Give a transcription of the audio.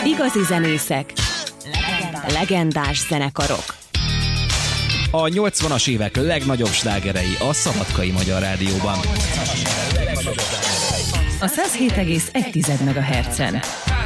Igazi zenészek, legendás zenekarok. A 80-as évek legnagyobb slágerei a Szabadkai Magyar Rádióban. A 107,1 MHz-en.